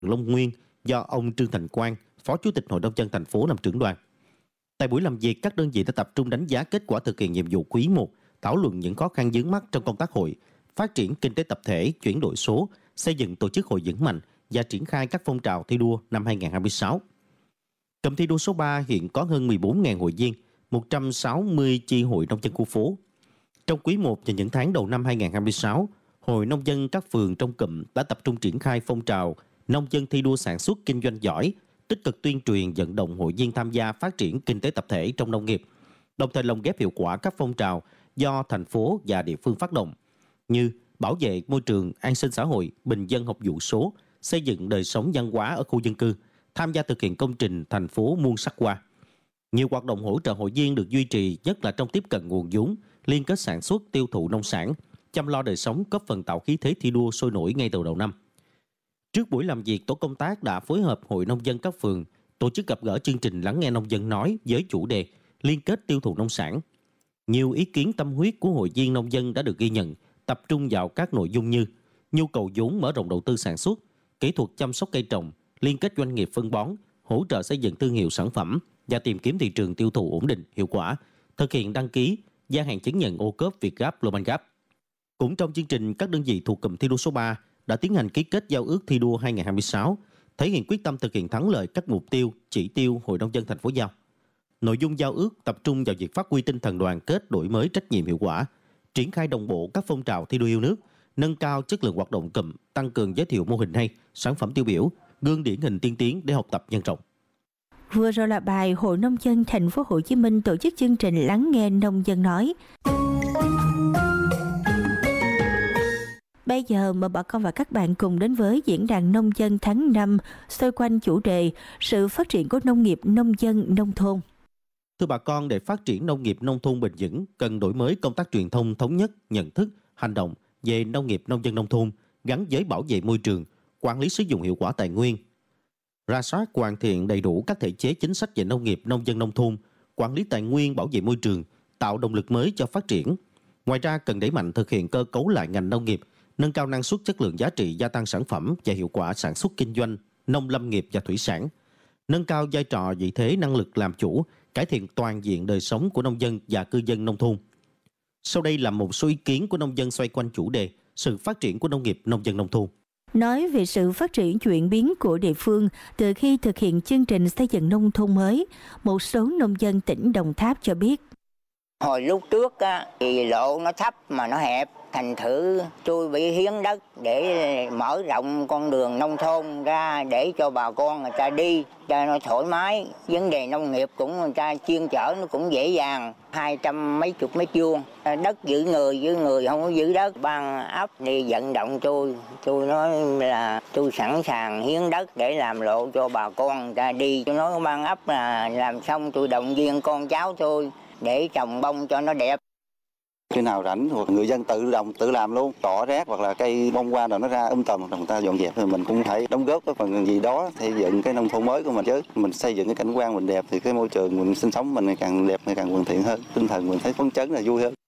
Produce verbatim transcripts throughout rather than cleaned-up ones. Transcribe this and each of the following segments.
Long Nguyên do ông Trương Thành Quang, Phó Chủ tịch Hội nông dân thành phố làm trưởng đoàn. Tại buổi làm việc, các đơn vị đã tập trung đánh giá kết quả thực hiện nhiệm vụ quý một, thảo luận những khó khăn vướng mắc trong công tác hội, phát triển kinh tế tập thể, chuyển đổi số, xây dựng tổ chức hội vững mạnh và triển khai các phong trào thi đua năm hai không hai sáu. Cụm thi đua số ba hiện có hơn mười bốn nghìn hội viên, một trăm sáu mươi chi hội nông dân khu phố. Trong quý một và những tháng đầu năm hai không hai sáu, Hội nông dân các phường trong cụm đã tập trung triển khai phong trào nông dân thi đua sản xuất kinh doanh giỏi, tích cực tuyên truyền vận động hội viên tham gia phát triển kinh tế tập thể trong nông nghiệp, đồng thời lồng ghép hiệu quả các phong trào do thành phố và địa phương phát động như bảo vệ môi trường, an sinh xã hội, bình dân học vụ số, xây dựng đời sống văn hóa ở khu dân cư, tham gia thực hiện công trình thành phố muôn sắc hoa. Nhiều hoạt động hỗ trợ hội viên được duy trì, nhất là trong tiếp cận nguồn vốn, liên kết sản xuất, tiêu thụ nông sản, chăm lo đời sống, góp phần tạo khí thế thi đua sôi nổi ngay từ đầu năm. Trước buổi làm việc, tổ công tác đã phối hợp Hội nông dân các phường tổ chức gặp gỡ chương trình lắng nghe nông dân nói với chủ đề liên kết tiêu thụ nông sản. Nhiều ý kiến tâm huyết của hội viên nông dân đã được ghi nhận, tập trung vào các nội dung như nhu cầu vốn mở rộng đầu tư sản xuất, kỹ thuật chăm sóc cây trồng, liên kết doanh nghiệp phân bón, hỗ trợ xây dựng thương hiệu sản phẩm và tìm kiếm thị trường tiêu thụ ổn định, hiệu quả, thực hiện đăng ký, gia hạn chứng nhận ô cốp Việt Gap, Global Gap. Cũng trong chương trình, các đơn vị thuộc cụm thi đua số ba đã tiến hành ký kết giao ước thi đua hai không hai sáu, thể hiện quyết tâm thực hiện thắng lợi các mục tiêu, chỉ tiêu Hội nông dân thành phố giao. Nội dung giao ước tập trung vào việc phát huy tinh thần đoàn kết, đổi mới, trách nhiệm, hiệu quả, triển khai đồng bộ các phong trào thi đua yêu nước, nâng cao chất lượng hoạt động cụm, tăng cường giới thiệu mô hình hay, sản phẩm tiêu biểu, gương điển hình tiên tiến để học tập nhân rộng. Vừa rồi là bài Hội nông dân thành phố Hồ Chí Minh tổ chức chương trình lắng nghe nông dân nói. Bây giờ mời bà con và các bạn cùng đến với diễn đàn nông dân tháng năm xoay quanh chủ đề sự phát triển của nông nghiệp nông dân nông thôn. Thưa bà con, để phát triển nông nghiệp nông thôn bền vững, cần đổi mới công tác truyền thông thống nhất, nhận thức, hành động về nông nghiệp nông dân nông thôn gắn với bảo vệ môi trường, quản lý sử dụng hiệu quả tài nguyên, rà soát hoàn thiện đầy đủ các thể chế chính sách về nông nghiệp nông dân nông thôn, quản lý tài nguyên, bảo vệ môi trường, tạo động lực mới cho phát triển. Ngoài ra, cần đẩy mạnh thực hiện cơ cấu lại ngành nông nghiệp, nâng cao năng suất, chất lượng, giá trị gia tăng sản phẩm và hiệu quả sản xuất kinh doanh, nông lâm nghiệp và thủy sản, nâng cao vai trò vị thế năng lực làm chủ, cải thiện toàn diện đời sống của nông dân và cư dân nông thôn. Sau đây là một số ý kiến của nông dân xoay quanh chủ đề sự phát triển của nông nghiệp nông dân nông thôn. Nói về sự phát triển chuyển biến của địa phương từ khi thực hiện chương trình xây dựng nông thôn mới, một số nông dân tỉnh Đồng Tháp cho biết. Hồi lúc trước á, thì lộ nó thấp mà nó hẹp, thành thử tôi bị hiến đất để mở rộng con đường nông thôn ra để cho bà con người ta đi cho nó thoải mái. Vấn đề nông nghiệp cũng người ta chuyên chở nó cũng dễ dàng, hai trăm mấy chục mét vuông. Đất giữ người, giữ người không có giữ đất. Ban ấp đi vận động tôi, tôi nói là tôi sẵn sàng hiến đất để làm lộ cho bà con người ta đi. Tôi nói ban ấp là làm xong tôi động viên con cháu tôi để trồng bông cho nó đẹp. Khi nào rảnh hoặc người dân tự động tự làm luôn, cỏ rác hoặc là cây bông hoa rồi nó ra um tùm, người ta dọn dẹp thì mình cũng phải đóng góp cái phần gì đó xây dựng cái nông thôn mới của mình chứ. Mình xây dựng cái cảnh quan mình đẹp thì cái môi trường mình sinh sống mình ngày càng đẹp, ngày càng hoàn thiện hơn, tinh thần mình thấy phấn chấn là vui hơn.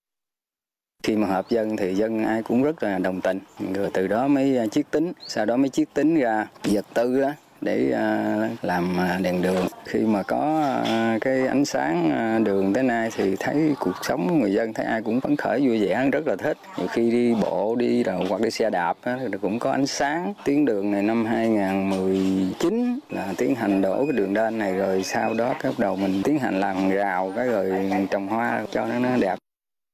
Khi mà họp dân thì dân ai cũng rất là đồng tình, rồi từ đó mới chiết tính, sau đó mới chiết tính ra vật tư á để làm đèn đường. Khi mà có cái ánh sáng đường tới nay thì thấy cuộc sống của người dân thấy ai cũng phấn khởi vui vẻ, rất là thích. Nhiều khi đi bộ đi rồi hoặc đi xe đạp thì cũng có ánh sáng. Tuyến đường này năm hai không một chín là tiến hành đổ cái đường đên này, rồi sau đó bắt đầu mình tiến hành làm rào cái rồi trồng hoa cho nó, nó đẹp.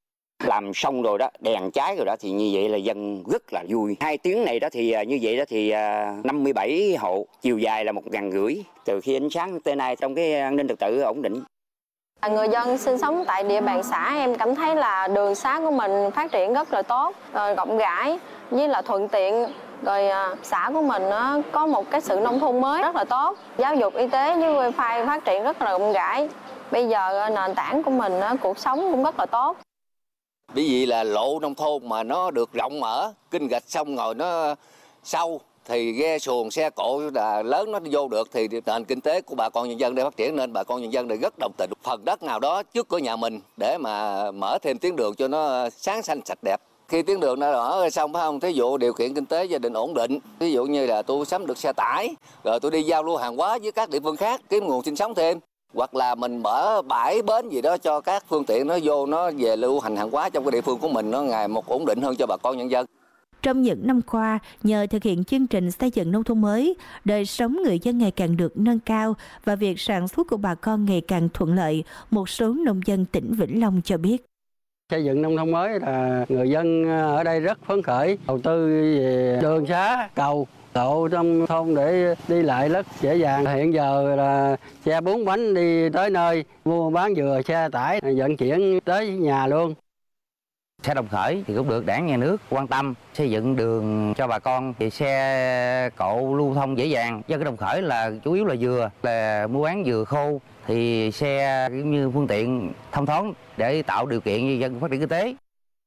Làm xong rồi đó, đèn cháy rồi đó thì như vậy là dân rất là vui. Hai tuyến này đó thì như vậy đó thì năm mươi bảy hộ, chiều dài là một ngàn rưỡi. Từ khi ánh sáng tới nay trong cái an ninh trật tự ổn định. Người dân sinh sống tại địa bàn xã em cảm thấy là đường xá của mình phát triển rất là tốt, rồi rộng rãi với là thuận tiện. Rồi xã của mình nó có một cái sự nông thôn mới rất là tốt. Giáo dục, y tế với wifi phát triển rất là rộng rãi. Bây giờ nền tảng của mình cuộc sống cũng rất là tốt. Bởi vì là lộ nông thôn mà nó được rộng mở, kênh gạch xong rồi nó sâu thì ghe xuồng xe cộ là lớn nó vô được thì nền kinh tế của bà con nhân dân để phát triển, nên bà con nhân dân đây rất đồng tình. Phần đất nào đó trước cửa nhà mình để mà mở thêm tuyến đường cho nó sáng xanh sạch đẹp. Khi tuyến đường đã ở xong phải không, thí dụ điều kiện kinh tế gia đình ổn định, ví dụ như là tôi sắm được xe tải, rồi tôi đi giao lưu hàng hóa với các địa phương khác, kiếm nguồn sinh sống thêm. Hoặc là mình mở bãi bến gì đó cho các phương tiện nó vô, nó về lưu hành hàng hóa trong cái địa phương của mình, nó ngày một ổn định hơn cho bà con nhân dân. Trong những năm qua, nhờ thực hiện chương trình xây dựng nông thôn mới, đời sống người dân ngày càng được nâng cao và việc sản xuất của bà con ngày càng thuận lợi, một số nông dân tỉnh Vĩnh Long cho biết. Xây dựng nông thôn mới là người dân ở đây rất phấn khởi, đầu tư về đường xá, cầu, lộ trong thôn để đi lại rất dễ dàng. Hiện giờ là xe bốn bánh đi tới nơi, mua bán dừa, xe tải vận chuyển tới nhà luôn. Xe Đồng Khởi thì cũng được Đảng Nhà nước quan tâm xây dựng đường cho bà con, thì xe cộ lưu thông dễ dàng. Do cái Đồng Khởi là chủ yếu là dừa, là mua bán dừa khô, thì xe cũng như phương tiện thông thoáng để tạo điều kiện cho dân phát triển kinh tế.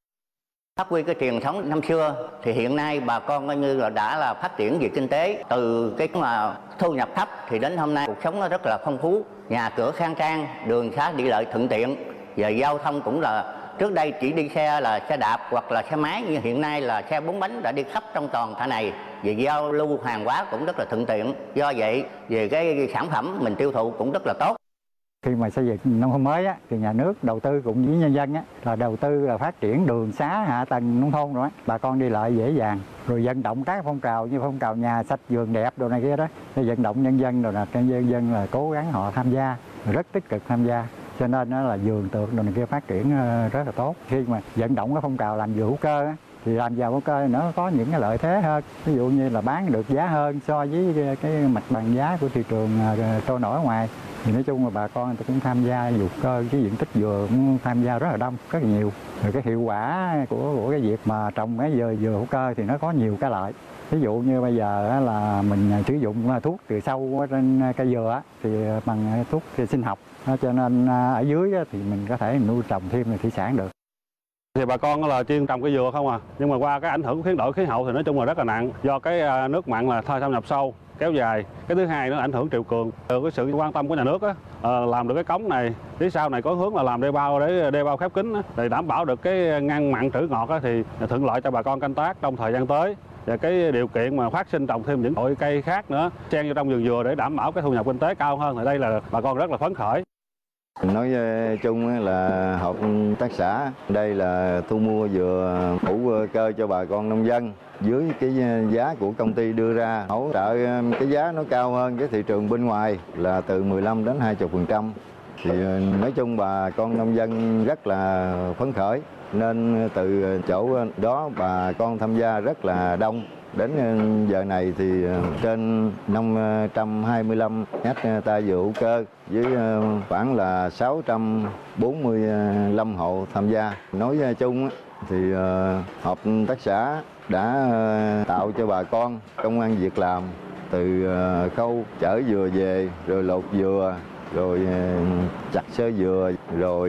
Phát huy cái truyền thống năm xưa thì hiện nay bà con coi như là đã là phát triển về kinh tế, từ cái mà thu nhập thấp thì đến hôm nay cuộc sống nó rất là phong phú, nhà cửa khang trang, đường xá đi lại thuận tiện, và giao thông cũng là trước đây chỉ đi xe là xe đạp hoặc là xe máy, nhưng hiện nay là xe bốn bánh đã đi khắp trong toàn xã này, về giao lưu hàng hóa cũng rất là thuận tiện. Do vậy về cái sản phẩm mình tiêu thụ cũng rất là tốt. Khi mà xây dựng nông thôn mới á, thì nhà nước đầu tư cùng với nhân dân á, là đầu tư là phát triển đường xá, hạ tầng nông thôn rồi á, bà con đi lại dễ dàng, rồi vận động các phong trào như phong trào nhà sạch vườn đẹp đồ này kia đó, để vận động nhân dân rồi là nhân dân là cố gắng họ tham gia, rất tích cực tham gia, cho nên nó là vườn tược đồ này kia phát triển rất là tốt. Khi mà vận động cái phong trào làm vườn hữu cơ á, thì làm giàu hữu cơ nó có những cái lợi thế hơn, ví dụ như là bán được giá hơn so với cái, cái mặt bằng giá của thị trường trôi nổi ở ngoài. Thì nói chung là bà con người ta cũng tham gia hữu cơ, cái diện tích dừa cũng tham gia rất là đông, rất là nhiều. Rồi cái hiệu quả của, của cái việc mà trồng cái dừa dừa hữu cơ thì nó có nhiều cái lợi. Ví dụ như bây giờ là mình sử dụng thuốc trừ sâu trên cây dừa thì bằng thuốc sinh học, cho nên ở dưới thì mình có thể nuôi trồng thêm thủy sản được. Thì bà con là chuyên trồng cây dừa không à, nhưng mà qua cái ảnh hưởng của biến đổi khí hậu thì nói chung là rất là nặng, do cái nước mặn là thôi thâm nhập sâu kéo dài. Cái thứ hai nó ảnh hưởng triều cường. Từ cái sự quan tâm của nhà nước á, làm được cái cống này, phía sau này có hướng là làm đê bao để đê bao khép kín á, để đảm bảo được cái ngăn mặn trữ ngọt á, thì thuận lợi cho bà con canh tác trong thời gian tới. Và cái điều kiện mà phát sinh trồng thêm những loại cây khác nữa xen vô trong vườn dừa để đảm bảo cái thu nhập kinh tế cao hơn, thì đây là bà con rất là phấn khởi. Nói chung là hợp tác xã đây là thu mua dừa hữu cơ cho bà con nông dân dưới cái giá của công ty đưa ra, hỗ trợ cái giá nó cao hơn cái thị trường bên ngoài là từ mười lăm đến hai mươi phần trăm. Thì nói chung bà con nông dân rất là phấn khởi, nên từ chỗ đó bà con tham gia rất là đông. Đến giờ này thì trên năm trăm hai mươi lăm hectare dừa hữu cơ với khoảng là sáu trăm bốn mươi lăm hộ tham gia. Nói chung thì hợp tác xã đã tạo cho bà con công ăn việc làm, từ khâu chở dừa về, rồi lột dừa, rồi chặt sơ dừa, rồi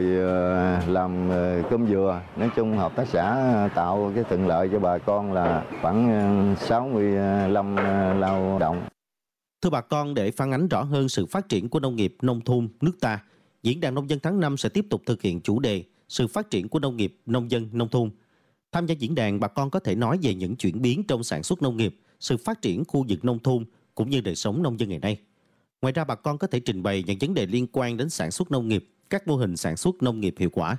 làm cơm dừa. Nói chung hợp tác xã tạo cái thuận lợi cho bà con là khoảng sáu mươi lăm lao động. Thưa bà con, để phản ánh rõ hơn sự phát triển của nông nghiệp nông thôn nước ta, Diễn đàn Nông dân tháng năm sẽ tiếp tục thực hiện chủ đề sự phát triển của nông nghiệp nông dân nông thôn. Tham gia diễn đàn, bà con có thể nói về những chuyển biến trong sản xuất nông nghiệp, sự phát triển khu vực nông thôn cũng như đời sống nông dân ngày nay. Ngoài ra, bà con có thể trình bày những vấn đề liên quan đến sản xuất nông nghiệp, các mô hình sản xuất nông nghiệp hiệu quả.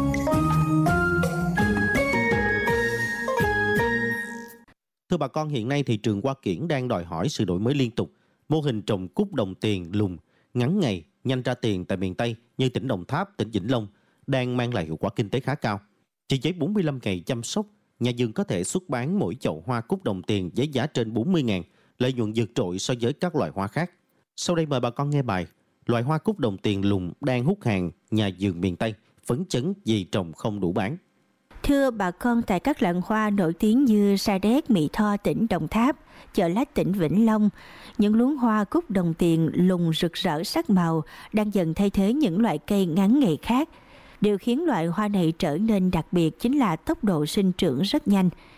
Thưa bà con, hiện nay thị trường hoa kiển đang đòi hỏi sự đổi mới liên tục. Mô hình trồng cúc đồng tiền lùn, ngắn ngày, nhanh ra tiền tại miền Tây như tỉnh Đồng Tháp, tỉnh Vĩnh Long đang mang lại hiệu quả kinh tế khá cao. Chỉ với bốn mươi lăm ngày chăm sóc, nhà vườn có thể xuất bán mỗi chậu hoa cúc đồng tiền với giá trên bốn mươi ngàn, lợi nhuận vượt trội so với các loại hoa khác. Sau đây mời bà con nghe bài Loại hoa cúc đồng tiền lùn đang hút hàng nhà vườn miền Tây, phấn chấn vì trồng không đủ bán. Thưa bà con, tại các làng hoa nổi tiếng như Sa Đéc, Mỹ Tho, tỉnh Đồng Tháp, Chợ Lách, tỉnh Vĩnh Long, những luống hoa cúc đồng tiền lùn rực rỡ sắc màu đang dần thay thế những loại cây ngắn ngày khác. Điều khiến loại hoa này trở nên đặc biệt chính là tốc độ sinh trưởng rất nhanh.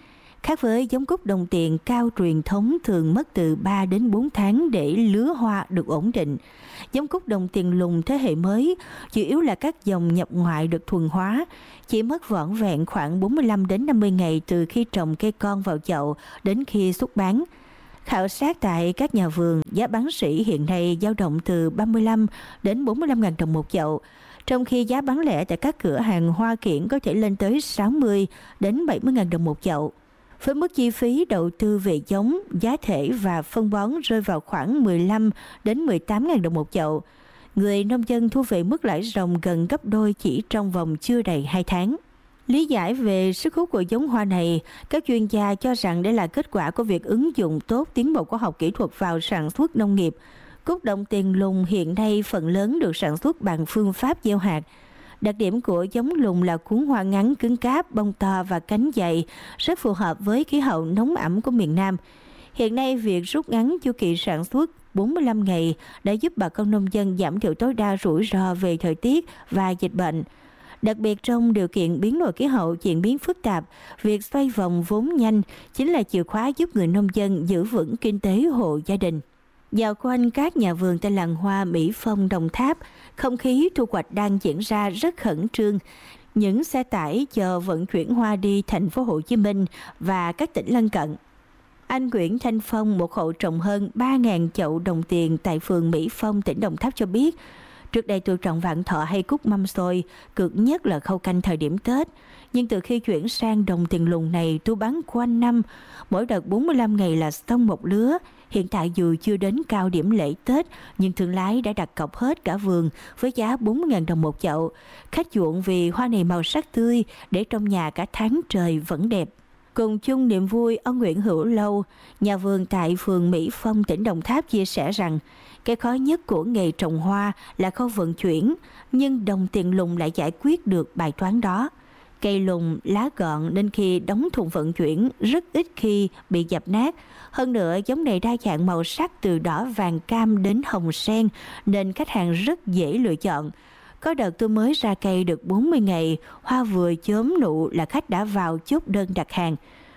Khác với giống cúc đồng tiền cao truyền thống thường mất từ ba đến bốn tháng để lứa hoa được ổn định, giống cúc đồng tiền lùn thế hệ mới chủ yếu là các dòng nhập ngoại được thuần hóa, chỉ mất vỏn vẹn khoảng bốn mươi lăm đến năm mươi ngày từ khi trồng cây con vào chậu đến khi xuất bán. Khảo sát tại các nhà vườn, giá bán sỉ hiện nay dao động từ ba mươi lăm đến bốn mươi lăm nghìn đồng một chậu, trong khi giá bán lẻ tại các cửa hàng hoa kiển có thể lên tới sáu mươi đến bảy mươi nghìn đồng một chậu. Với mức chi phí đầu tư về giống, giá thể và phân bón rơi vào khoảng mười lăm đến mười tám nghìn đồng một chậu, người nông dân thu về mức lãi ròng gần gấp đôi chỉ trong vòng chưa đầy hai tháng. Lý giải về sức hút của giống hoa này, các chuyên gia cho rằng đây là kết quả của việc ứng dụng tốt tiến bộ khoa học kỹ thuật vào sản xuất nông nghiệp. Cúc đồng tiền lùn hiện nay phần lớn được sản xuất bằng phương pháp gieo hạt. Đặc điểm của giống lùn là cuống hoa ngắn, cứng cáp, bông to và cánh dày, rất phù hợp với khí hậu nóng ẩm của miền Nam. Hiện nay, việc rút ngắn chu kỳ sản xuất bốn mươi lăm ngày đã giúp bà con nông dân giảm thiểu tối đa rủi ro về thời tiết và dịch bệnh. Đặc biệt trong điều kiện biến đổi khí hậu diễn biến phức tạp, việc xoay vòng vốn nhanh chính là chìa khóa giúp người nông dân giữ vững kinh tế hộ gia đình. Dạo quanh các nhà vườn tại làng hoa Mỹ Phong, Đồng Tháp, không khí thu hoạch đang diễn ra rất khẩn trương. Những xe tải chờ vận chuyển hoa đi thành phố Hồ Chí Minh và các tỉnh lân cận. Anh Nguyễn Thanh Phong, một hộ trồng hơn ba nghìn chậu đồng tiền tại phường Mỹ Phong, tỉnh Đồng Tháp cho biết, trước đây tôi trồng vạn thọ hay cúc mâm xôi, cực nhất là khâu canh thời điểm Tết. Nhưng từ khi chuyển sang đồng tiền lùn này, tôi bán quanh năm, mỗi đợt bốn mươi lăm ngày là xong một lứa. Hiện tại dù chưa đến cao điểm lễ Tết, nhưng thương lái đã đặt cọc hết cả vườn với giá bốn mươi nghìn đồng một chậu. Khách chuộng vì hoa này màu sắc tươi, để trong nhà cả tháng trời vẫn đẹp. Cùng chung niềm vui, ông Nguyễn Hữu Lâu, nhà vườn tại phường Mỹ Phong, tỉnh Đồng Tháp chia sẻ rằng, cái khó nhất của nghề trồng hoa là khâu vận chuyển, nhưng đồng tiền lùn lại giải quyết được bài toán đó. Cây lùn lá gọn nên khi đóng thùng vận chuyển rất ít khi bị dập nát. Hơn nữa, giống này đa dạng màu sắc từ đỏ vàng cam đến hồng sen nên khách hàng rất dễ lựa chọn. Có đợt tôi mới ra cây được bốn mươi ngày, hoa vừa chớm nụ là khách đã vào chốt đơn đặt hàng.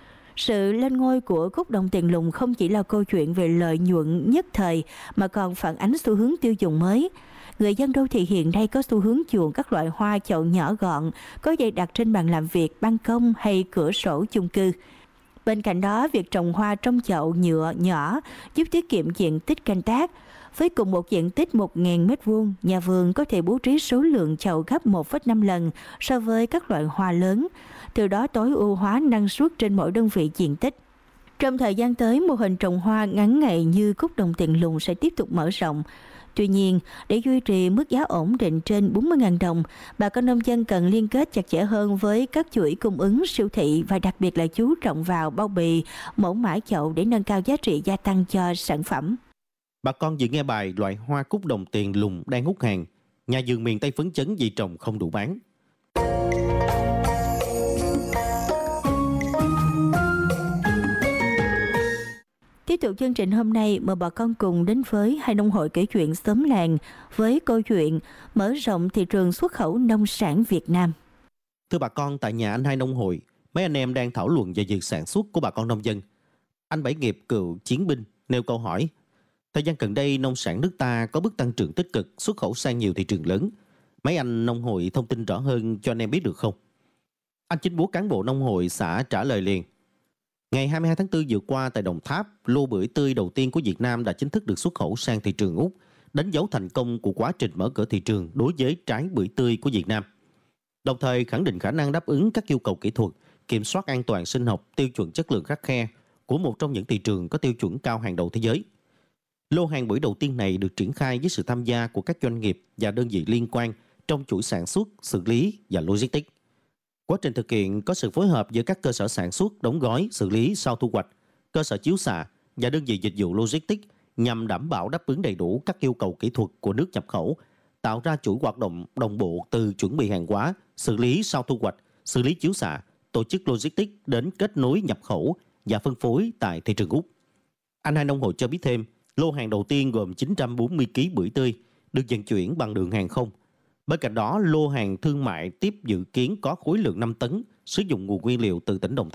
Sự lên ngôi của cúc đồng tiền lùn không chỉ là câu chuyện về lợi nhuận nhất thời mà còn phản ánh xu hướng tiêu dùng mới. Người dân đô thị hiện nay có xu hướng chuộng các loại hoa chậu nhỏ gọn, có dây đặt trên bàn làm việc, ban công hay cửa sổ chung cư. Bên cạnh đó, việc trồng hoa trong chậu nhựa nhỏ giúp tiết kiệm diện tích canh tác. Với cùng một diện tích một nghìn mét vuông, nhà vườn có thể bố trí số lượng chậu gấp một phẩy năm lần so với các loại hoa lớn, từ đó tối ưu hóa năng suất trên mỗi đơn vị diện tích. Trong thời gian tới, mô hình trồng hoa ngắn ngày như cúc đồng tiền lùn sẽ tiếp tục mở rộng. Tuy nhiên, để duy trì mức giá ổn định trên bốn mươi nghìn đồng, bà con nông dân cần liên kết chặt chẽ hơn với các chuỗi cung ứng siêu thị và đặc biệt là chú trọng vào bao bì, mẫu mã chậu để nâng cao giá trị gia tăng cho sản phẩm. Bà con vừa nghe bài loại hoa cúc đồng tiền lùn đang hút hàng. Nhà vườn miền Tây phấn chấn vì trồng không đủ bán. Tiếp tục chương trình hôm nay, mời bà con cùng đến với hai nông hội kể chuyện xóm làng với câu chuyện mở rộng thị trường xuất khẩu nông sản Việt Nam. Thưa bà con, tại nhà anh hai nông hội, mấy anh em đang thảo luận về việc sản xuất của bà con nông dân. Anh Bảy Nghiệp, cựu chiến binh, nêu câu hỏi: thời gian gần đây nông sản nước ta có bước tăng trưởng tích cực, xuất khẩu sang nhiều thị trường lớn. Mấy anh nông hội thông tin rõ hơn cho anh em biết được không? Anh Chính Búa, cán bộ nông hội xã trả lời liền: ngày hai mươi hai tháng tư vừa qua tại Đồng Tháp, lô bưởi tươi đầu tiên của Việt Nam đã chính thức được xuất khẩu sang thị trường Úc, đánh dấu thành công của quá trình mở cửa thị trường đối với trái bưởi tươi của Việt Nam. Đồng thời khẳng định khả năng đáp ứng các yêu cầu kỹ thuật, kiểm soát an toàn sinh học, tiêu chuẩn chất lượng khắt khe của một trong những thị trường có tiêu chuẩn cao hàng đầu thế giới. Lô hàng bưởi đầu tiên này được triển khai với sự tham gia của các doanh nghiệp và đơn vị liên quan trong chuỗi sản xuất, xử lý và logistics. Quá trình thực hiện có sự phối hợp giữa các cơ sở sản xuất, đóng gói, xử lý sau thu hoạch, cơ sở chiếu xạ và đơn vị dịch vụ logistics nhằm đảm bảo đáp ứng đầy đủ các yêu cầu kỹ thuật của nước nhập khẩu, tạo ra chuỗi hoạt động đồng bộ từ chuẩn bị hàng hóa, xử lý sau thu hoạch, xử lý chiếu xạ, tổ chức logistics đến kết nối nhập khẩu và phân phối tại thị trường Úc. Anh hai nông hội cho biết thêm, lô hàng đầu tiên gồm chín trăm bốn mươi ki lô gam bưởi tươi được vận chuyển bằng đường hàng không. Bên cạnh đó, lô hàng thương mại tiếp dự kiến có khối lượng năm tấn, sử dụng nguồn nguyên liệu từ tỉnh Đồng Tháp.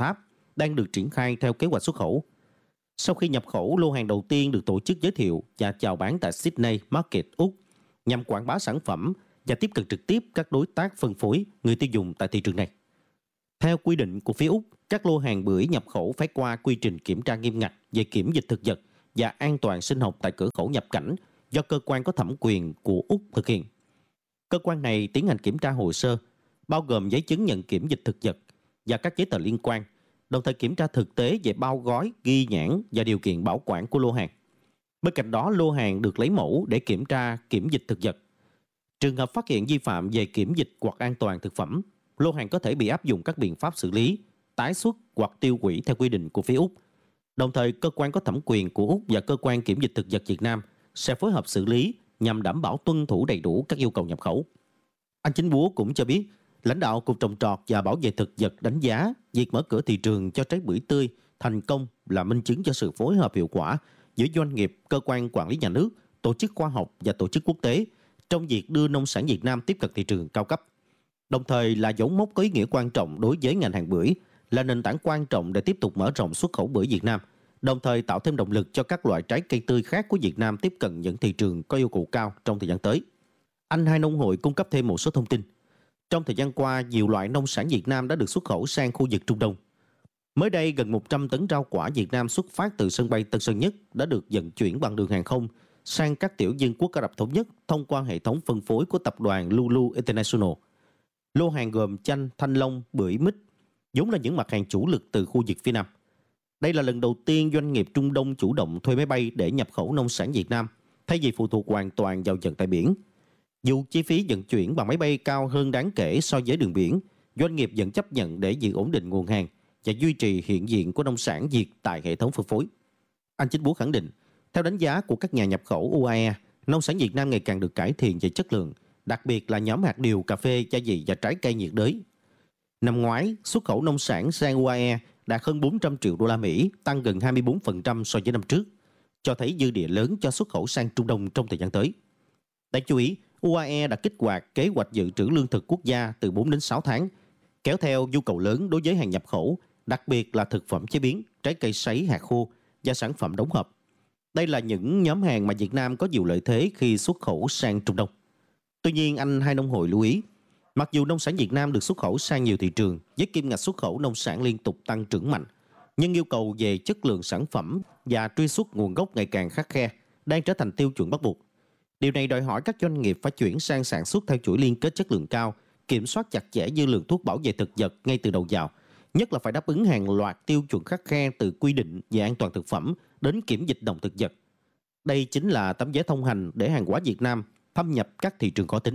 đang được triển khai theo kế hoạch xuất khẩu. Sau khi nhập khẩu, lô hàng đầu tiên được tổ chức giới thiệu và chào bán tại Sydney Market, Úc nhằm quảng bá sản phẩm và tiếp cận trực tiếp các đối tác phân phối, người tiêu dùng tại thị trường này. Theo quy định của phía Úc, các lô hàng bưởi nhập khẩu phải qua quy trình kiểm tra nghiêm ngặt về kiểm dịch thực vật và an toàn sinh học tại cửa khẩu nhập cảnh do cơ quan có thẩm quyền của Úc thực hiện. Cơ quan này tiến hành kiểm tra hồ sơ, bao gồm giấy chứng nhận kiểm dịch thực vật và các giấy tờ liên quan, đồng thời kiểm tra thực tế về bao gói, ghi nhãn và điều kiện bảo quản của lô hàng. Bên cạnh đó, lô hàng được lấy mẫu để kiểm tra kiểm dịch thực vật. Trường hợp phát hiện vi phạm về kiểm dịch hoặc an toàn thực phẩm, lô hàng có thể bị áp dụng các biện pháp xử lý, tái xuất hoặc tiêu hủy theo quy định của phía Úc. Đồng thời, cơ quan có thẩm quyền của Úc và cơ quan kiểm dịch thực vật Việt Nam sẽ phối hợp xử lý nhằm đảm bảo tuân thủ đầy đủ các yêu cầu nhập khẩu. Anh Chính Búa cũng cho biết, lãnh đạo Cục Trồng trọt và Bảo vệ thực vật đánh giá việc mở cửa thị trường cho trái bưởi tươi thành công là minh chứng cho sự phối hợp hiệu quả giữa doanh nghiệp, cơ quan quản lý nhà nước, tổ chức khoa học và tổ chức quốc tế trong việc đưa nông sản Việt Nam tiếp cận thị trường cao cấp. Đồng thời là dấu mốc có ý nghĩa quan trọng đối với ngành hàng bưởi, là nền tảng quan trọng để tiếp tục mở rộng xuất khẩu bưởi Việt Nam, đồng thời tạo thêm động lực cho các loại trái cây tươi khác của Việt Nam tiếp cận những thị trường có yêu cầu cao trong thời gian tới. Anh Hai Nông Hội cung cấp thêm một số thông tin. Trong thời gian qua, nhiều loại nông sản Việt Nam đã được xuất khẩu sang khu vực Trung Đông. Mới đây, gần một trăm tấn rau quả Việt Nam xuất phát từ sân bay Tân Sơn Nhất đã được vận chuyển bằng đường hàng không sang các tiểu vương quốc Ả Rập Thống Nhất thông qua hệ thống phân phối của tập đoàn Lulu International. Lô hàng gồm chanh, thanh long, bưởi, mít, vốn là những mặt hàng chủ lực từ khu vực phía Nam. Đây là lần đầu tiên doanh nghiệp Trung Đông chủ động thuê máy bay để nhập khẩu nông sản Việt Nam, thay vì phụ thuộc hoàn toàn vào vận tải biển. Dù chi phí vận chuyển bằng máy bay cao hơn đáng kể so với đường biển, doanh nghiệp vẫn chấp nhận để giữ ổn định nguồn hàng và duy trì hiện diện của nông sản Việt tại hệ thống phân phối. Anh Chính Búa khẳng định, theo đánh giá của các nhà nhập khẩu u a e, nông sản Việt Nam ngày càng được cải thiện về chất lượng, đặc biệt là nhóm hạt điều, cà phê, gia vị và trái cây nhiệt đới. Năm ngoái, xuất khẩu nông sản sang u a e đạt hơn bốn trăm triệu đô la Mỹ, tăng gần hai mươi bốn phần trăm so với năm trước, cho thấy dư địa lớn cho xuất khẩu sang Trung Đông trong thời gian tới. Đáng chú ý, u a e đã kích hoạt kế hoạch dự trữ lương thực quốc gia từ bốn đến sáu tháng, kéo theo nhu cầu lớn đối với hàng nhập khẩu, đặc biệt là thực phẩm chế biến, trái cây sấy, hạt khô và sản phẩm đóng hộp. Đây là những nhóm hàng mà Việt Nam có nhiều lợi thế khi xuất khẩu sang Trung Đông. Tuy nhiên, anh Hai Nông Hội lưu ý, mặc dù nông sản Việt Nam được xuất khẩu sang nhiều thị trường với kim ngạch xuất khẩu nông sản liên tục tăng trưởng mạnh, nhưng yêu cầu về chất lượng sản phẩm và truy xuất nguồn gốc ngày càng khắt khe, đang trở thành tiêu chuẩn bắt buộc. Điều này đòi hỏi các doanh nghiệp phải chuyển sang sản xuất theo chuỗi liên kết chất lượng cao, kiểm soát chặt chẽ dư lượng thuốc bảo vệ thực vật ngay từ đầu vào, nhất là phải đáp ứng hàng loạt tiêu chuẩn khắt khe từ quy định về an toàn thực phẩm đến kiểm dịch động thực vật. Đây chính là tấm vé thông hành để hàng hóa Việt Nam thâm nhập các thị trường khó tính.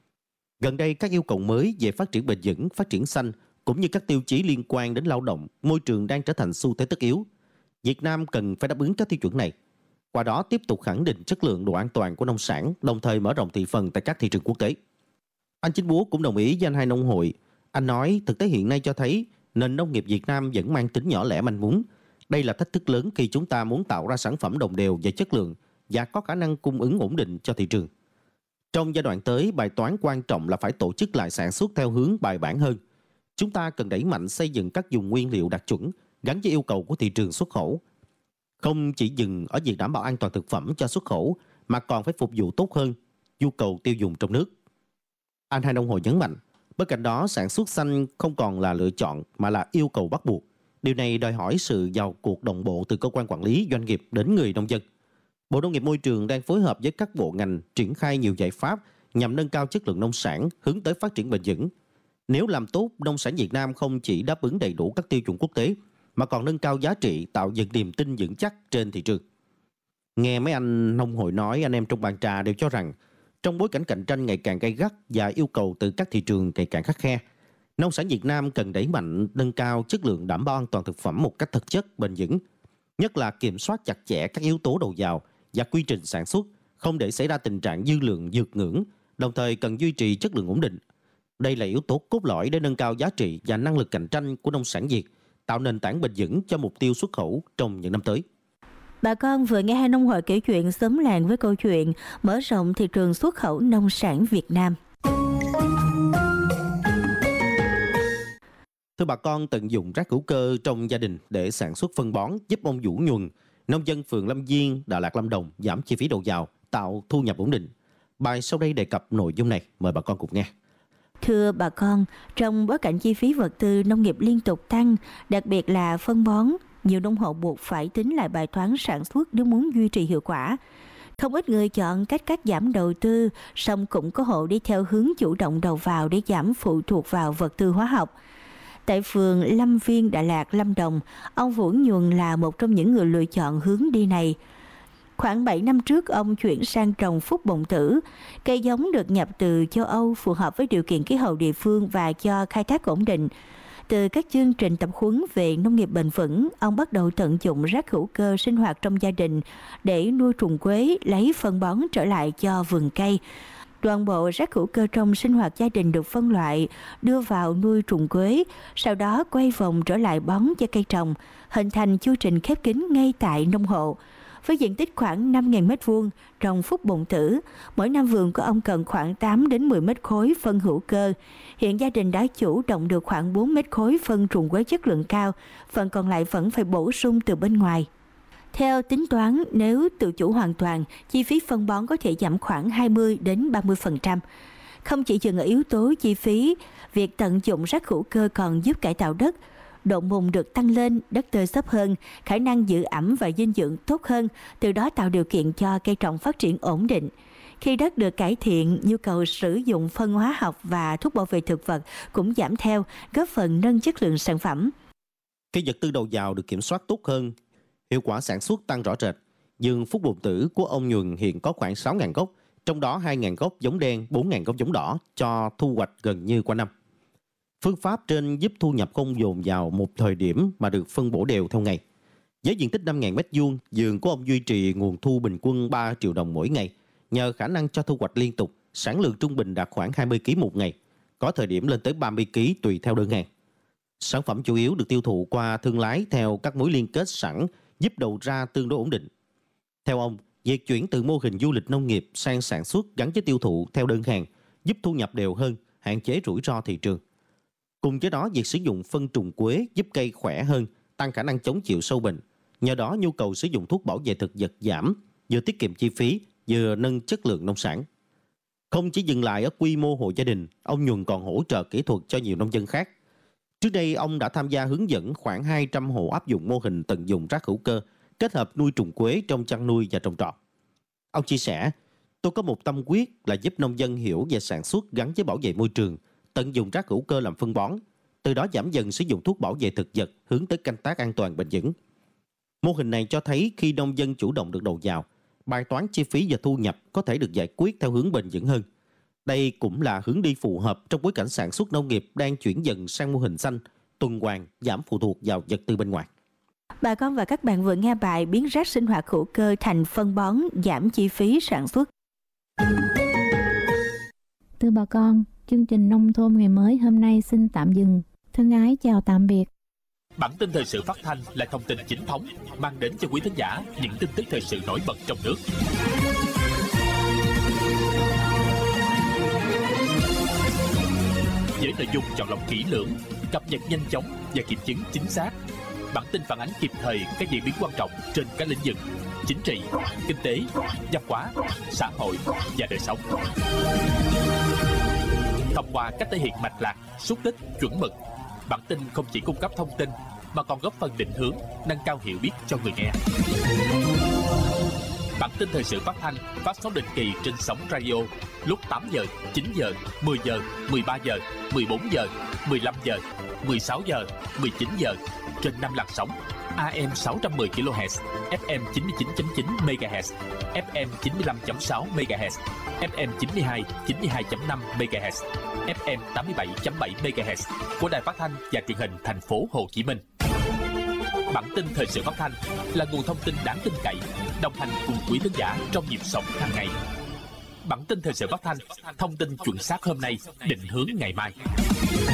Gần đây, các yêu cầu mới về phát triển bền vững, phát triển xanh cũng như các tiêu chí liên quan đến lao động, môi trường đang trở thành xu thế tất yếu. Việt Nam cần phải đáp ứng các tiêu chuẩn này, qua đó tiếp tục khẳng định chất lượng, độ an toàn của nông sản, đồng thời mở rộng thị phần tại các thị trường quốc tế. Anh Chính Búa cũng đồng ý với anh Hai Nông Hội. Anh nói thực tế hiện nay cho thấy nền nông nghiệp Việt Nam vẫn mang tính nhỏ lẻ manh mún. Đây là thách thức lớn khi chúng ta muốn tạo ra sản phẩm đồng đều về chất lượng và có khả năng cung ứng ổn định cho thị trường. Trong giai đoạn tới, bài toán quan trọng là phải tổ chức lại sản xuất theo hướng bài bản hơn. Chúng ta cần đẩy mạnh xây dựng các vùng nguyên liệu đạt chuẩn gắn với yêu cầu của thị trường xuất khẩu. Không chỉ dừng ở việc đảm bảo an toàn thực phẩm cho xuất khẩu mà còn phải phục vụ tốt hơn nhu cầu tiêu dùng trong nước. Anh Hai Nông Hội nhấn mạnh, bên cạnh đó sản xuất xanh không còn là lựa chọn mà là yêu cầu bắt buộc. Điều này đòi hỏi sự vào cuộc đồng bộ từ cơ quan quản lý, doanh nghiệp đến người nông dân. Bộ Nông nghiệp Môi trường đang phối hợp với các bộ ngành triển khai nhiều giải pháp nhằm nâng cao chất lượng nông sản, hướng tới phát triển bền vững. Nếu làm tốt, nông sản Việt Nam không chỉ đáp ứng đầy đủ các tiêu chuẩn quốc tế, mà còn nâng cao giá trị, tạo dựng niềm tin vững chắc trên thị trường. Nghe mấy anh nông hội nói, anh em trong bàn trà đều cho rằng, trong bối cảnh cạnh tranh ngày càng gay gắt và yêu cầu từ các thị trường ngày càng khắt khe, nông sản Việt Nam cần đẩy mạnh nâng cao chất lượng, đảm bảo an toàn thực phẩm một cách thực chất, bền vững, nhất là kiểm soát chặt chẽ các yếu tố đầu vào và quy trình sản xuất, không để xảy ra tình trạng dư lượng vượt ngưỡng, đồng thời cần duy trì chất lượng ổn định. Đây là yếu tố cốt lõi để nâng cao giá trị và năng lực cạnh tranh của nông sản Việt, tạo nền tảng bền vững cho mục tiêu xuất khẩu trong những năm tới. Bà con vừa nghe Hai Nông Hội kể chuyện xóm làng với câu chuyện mở rộng thị trường xuất khẩu nông sản Việt Nam. Thưa bà con, tận dụng rác hữu cơ trong gia đình để sản xuất phân bón giúp ông Vũ Nhuần, nông dân phường Lâm Viên, Đà Lạt, Lâm Đồng giảm chi phí đầu vào, tạo thu nhập ổn định. Bài sau đây đề cập nội dung này, mời bà con cùng nghe. Thưa bà con, trong bối cảnh chi phí vật tư nông nghiệp liên tục tăng, đặc biệt là phân bón, nhiều nông hộ buộc phải tính lại bài toán sản xuất nếu muốn duy trì hiệu quả. Không ít người chọn cách cắt giảm đầu tư, song cũng có hộ đi theo hướng chủ động đầu vào để giảm phụ thuộc vào vật tư hóa học. Tại phường Lâm Viên, Đà Lạt, Lâm Đồng, ông Vũ Nhuần là một trong những người lựa chọn hướng đi này. Khoảng bảy năm trước, ông chuyển sang trồng phúc bồng tử. Cây giống được nhập từ châu Âu, phù hợp với điều kiện khí hậu địa phương và cho khai thác ổn định. Từ các chương trình tập huấn về nông nghiệp bền vững, ông bắt đầu tận dụng rác hữu cơ sinh hoạt trong gia đình để nuôi trùng quế, lấy phân bón trở lại cho vườn cây. Toàn bộ rác hữu cơ trong sinh hoạt gia đình được phân loại, đưa vào nuôi trùng quế, sau đó quay vòng trở lại bón cho cây trồng, hình thành chu trình khép kín ngay tại nông hộ. Với diện tích khoảng năm nghìn mét vuông trồng phúc bồng tử, mỗi năm vườn của ông cần khoảng tám đến mười mét khối phân hữu cơ. Hiện gia đình đã chủ động được khoảng bốn mét khối phân trùng quế chất lượng cao, phần còn lại vẫn phải bổ sung từ bên ngoài. Theo tính toán, nếu tự chủ hoàn toàn, chi phí phân bón có thể giảm khoảng hai mươi đến ba mươi phần trăm. Không chỉ dừng ở yếu tố chi phí, việc tận dụng rác hữu cơ còn giúp cải tạo đất. Độ mùn được tăng lên, đất tơi xốp hơn, khả năng giữ ẩm và dinh dưỡng tốt hơn, từ đó tạo điều kiện cho cây trồng phát triển ổn định. Khi đất được cải thiện, nhu cầu sử dụng phân hóa học và thuốc bảo vệ thực vật cũng giảm theo, góp phần nâng chất lượng sản phẩm. Cây vật tư đầu vào được kiểm soát tốt hơn, hiệu quả sản xuất tăng rõ rệt. Vườn phúc bồng tử của ông Nhuần hiện có khoảng sáu nghìn gốc, trong đó hai nghìn gốc giống đen, bốn nghìn gốc giống đỏ, cho thu hoạch gần như qua năm. Phương pháp trên giúp thu nhập không dồn vào một thời điểm mà được phân bổ đều theo ngày. Với diện tích năm nghìn mét vuông, vườn của ông duy trì nguồn thu bình quân ba triệu đồng mỗi ngày. Nhờ khả năng cho thu hoạch liên tục, sản lượng trung bình đạt khoảng hai mươi ki lô gam một ngày, có thời điểm lên tới ba mươi ki lô gam tùy theo đơn hàng. Sản phẩm chủ yếu được tiêu thụ qua thương lái theo các mối liên kết sẵn, giúp đầu ra tương đối ổn định. Theo ông, việc chuyển từ mô hình du lịch nông nghiệp sang sản xuất gắn với tiêu thụ theo đơn hàng giúp thu nhập đều hơn, hạn chế rủi ro thị trường. Cùng với đó, việc sử dụng phân trùng quế giúp cây khỏe hơn, tăng khả năng chống chịu sâu bệnh. Nhờ đó, nhu cầu sử dụng thuốc bảo vệ thực vật giảm, vừa tiết kiệm chi phí, vừa nâng chất lượng nông sản. Không chỉ dừng lại ở quy mô hộ gia đình, ông Nhuần còn hỗ trợ kỹ thuật cho nhiều nông dân khác. Trước đây, ông đã tham gia hướng dẫn khoảng hai trăm hộ áp dụng mô hình tận dụng rác hữu cơ, kết hợp nuôi trùng quế trong chăn nuôi và trồng trọt. Ông chia sẻ, tôi có một tâm quyết là giúp nông dân hiểu về sản xuất gắn với bảo vệ môi trường, tận dụng rác hữu cơ làm phân bón, từ đó giảm dần sử dụng thuốc bảo vệ thực vật, hướng tới canh tác an toàn bền vững. Mô hình này cho thấy khi nông dân chủ động được đầu vào, bài toán chi phí và thu nhập có thể được giải quyết theo hướng bền vững hơn. Đây cũng là hướng đi phù hợp trong bối cảnh sản xuất nông nghiệp đang chuyển dần sang mô hình xanh, tuần hoàn, giảm phụ thuộc vào vật tư bên ngoài. Bà con và các bạn vừa nghe bài biến rác sinh hoạt hữu cơ thành phân bón, giảm chi phí sản xuất. Thưa bà con, chương trình Nông thôn ngày mới hôm nay xin tạm dừng. Thân ái chào tạm biệt. Bản tin thời sự phát thanh là thông tin chính thống, mang đến cho quý thính giả những tin tức thời sự nổi bật trong nước. Với nội dung chọn lọc kỹ lưỡng, cập nhật nhanh chóng và kiểm chứng chính xác. Bản tin phản ánh kịp thời các diễn biến quan trọng trên các lĩnh vực chính trị, kinh tế, văn hóa, xã hội và đời sống. Thông qua cách thể hiện mạch lạc, xúc tích, chuẩn mực, bản tin không chỉ cung cấp thông tin mà còn góp phần định hướng, nâng cao hiểu biết cho người nghe. Bản tin thời sự phát thanh phát sóng định kỳ trên sóng radio lúc tám giờ, chín giờ, mười giờ, mười ba giờ, mười bốn giờ, mười lăm giờ, mười sáu giờ, mười chín giờ trên năm làn sóng a em sáu trăm mười ki lô héc, ép em chín mươi chín chấm chín mê ga héc, ép em chín mươi lăm chấm sáu mê ga héc, ép em chín mươi hai, chín mươi hai chấm năm mê ga héc, ép em tám mươi bảy chấm bảy mê ga héc của Đài Phát thanh và Truyền hình Thành phố Hồ Chí Minh. Bản tin thời sự phát thanh là nguồn thông tin đáng tin cậy, đồng hành cùng quý thính giả trong nhịp sống hàng ngày. Bản tin thời sự phát thanh, thông tin chuẩn xác hôm nay, định hướng ngày mai.